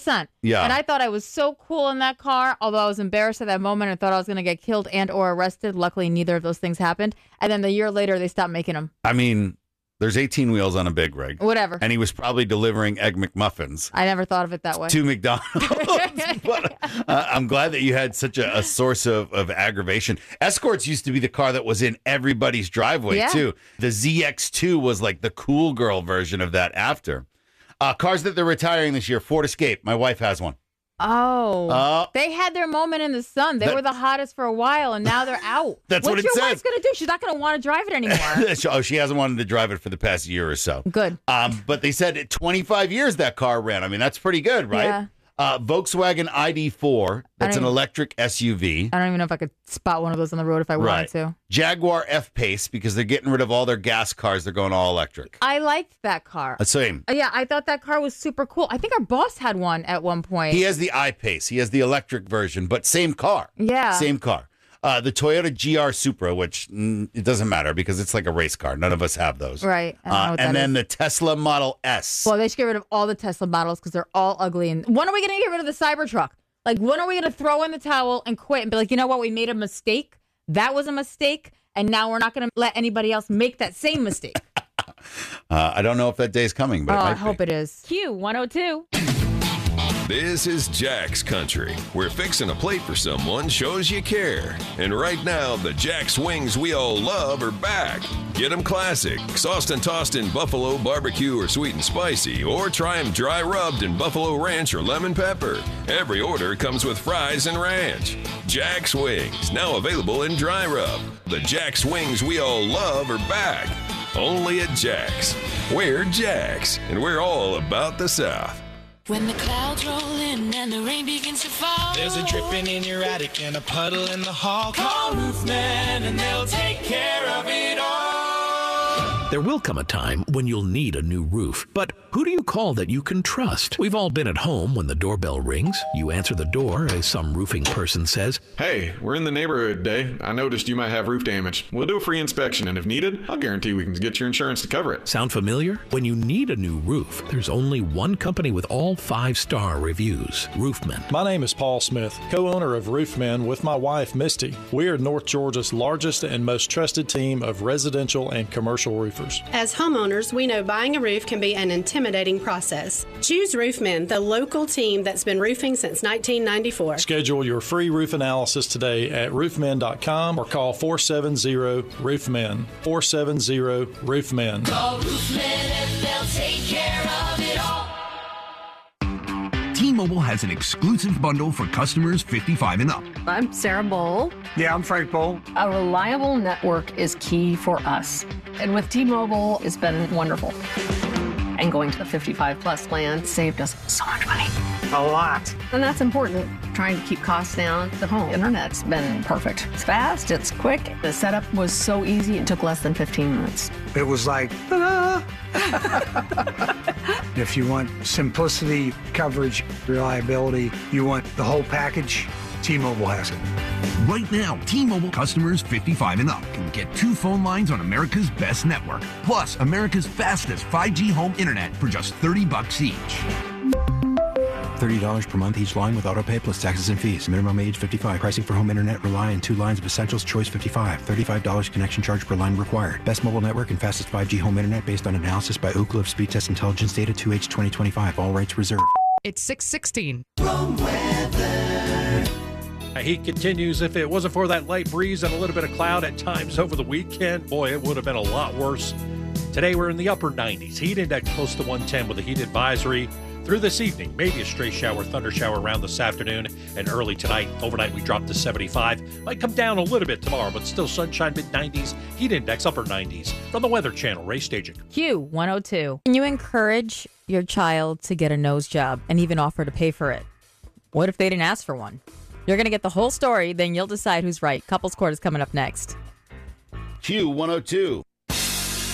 100%. Yeah. And I thought I was so cool in that car, although I was embarrassed at that moment and thought I was going to get killed and or arrested. Luckily, neither of those things happened. And then the year later, they stopped making them. I mean, there's 18 wheels on a big rig. Whatever. And he was probably delivering Egg McMuffins I never thought of it that way. to McDonald's. But I'm glad that you had such a source of aggravation. Escorts used to be the car that was in everybody's driveway, Yeah. too. The ZX2 was like the cool girl version of that after. Cars that they're retiring this year, Ford Escape. My wife has one. Oh, they had their moment in the sun. They were the hottest for a while, and now they're out. That's what it What's your says. wife going to do? She's not going to want to drive it anymore. She hasn't wanted to drive it for the past year or so. Good. But they said 25 years that car ran. I mean, that's pretty good, right? Yeah. Volkswagen ID4. That's an electric SUV. I don't even know if I could spot one of those on the road if I wanted to. Jaguar F-Pace, because they're getting rid of all their gas cars. They're going all electric. I liked that car. Same. Yeah, I thought that car was super cool. I think our boss had one at one point. He has the I-Pace. He has the electric version, but same car. Yeah. Same car. The Toyota GR Supra, which it doesn't matter because it's like a race car. None of us have those. Right. I don't know what and that then is. the Tesla Model S. Well, they should get rid of all the Tesla models because they're all ugly. And when are we going to get rid of the Cybertruck? Like, when are we going to throw in the towel and quit and be like, you know what? We made a mistake. That was a mistake. And now we're not going to let anybody else make that same mistake. I don't know if that day's coming, but it might I hope it is. Q102. This is Jack's Country, where fixing a plate for someone shows you care. And right now, the Jack's wings we all love are back. Get them classic, sauced and tossed in buffalo, barbecue, or sweet and spicy, or try them dry rubbed in buffalo ranch or lemon pepper. Every order comes with fries and ranch. Jack's Wings, now available in dry rub. The Jack's wings we all love are back. Only at Jack's. We're Jack's, and we're all about the South. When the clouds roll in and the rain begins to fall, there's a dripping in your attic and a puddle in the hall. Call Roofman and they'll take care of it all. There will come a time when you'll need a new roof, but who do you call that you can trust? We've all been at home when the doorbell rings. You answer the door as some roofing person says, "Hey, we're in the neighborhood today. I noticed you might have roof damage. We'll do a free inspection, and if needed, I'll guarantee we can get your insurance to cover it." Sound familiar? When you need a new roof, there's only one company with all 5-star reviews, Roofman. My name is Paul Smith, co-owner of Roofman with my wife, Misty. We are North Georgia's largest and most trusted team of residential and commercial roofers. As homeowners, we know buying a roof can be an intimidating process. Choose Roofman, the local team that's been roofing since 1994. Schedule your free roof analysis today at roofman.com or call 470-ROOFMEN. 470-ROOFMEN. call Roofman and they'll take care of it all. T-Mobile has an exclusive bundle for customers 55 and up. I'm Sarah Bowl. Yeah, I'm Frank Bowl. A reliable network is key for us. And with T-Mobile, it's been wonderful. And going to the 55 plus plan saved us so much money. A lot. And that's important. Trying to keep costs down. The home internet's been perfect. It's fast, it's quick. The setup was so easy, it took less than 15 minutes. It was like, ta-da! If you want simplicity, coverage, reliability, you want the whole package, T-Mobile has it. Right now, T-Mobile customers 55 and up can get 2 phone lines on America's best network, plus America's fastest 5G home internet for just $30 each. $30 per month each line with autopay plus taxes and fees. Minimum age 55. Pricing for home internet rely on 2 lines of Essentials Choice 55. $35 connection charge per line required. Best mobile network and fastest 5G home internet based on analysis by Ookla of Speed Test Intelligence data 2H 2025. All rights reserved. It's 6:16. Heat continues. If it wasn't for that light breeze and a little bit of cloud at times over the weekend, boy, it would have been a lot worse. Today we're in the upper 90s. Heat index close to 110 with a heat advisory. Through this evening, maybe a stray shower, thunder shower around this afternoon and early tonight. Overnight, we dropped to 75. Might come down a little bit tomorrow, but still sunshine mid-90s. Heat index upper 90s. From the Weather Channel, Ray Staging. Q102. Can you encourage your child to get a nose job and even offer to pay for it? What if they didn't ask for one? You're going to get the whole story, then you'll decide who's right. Couples Court is coming up next. Q102.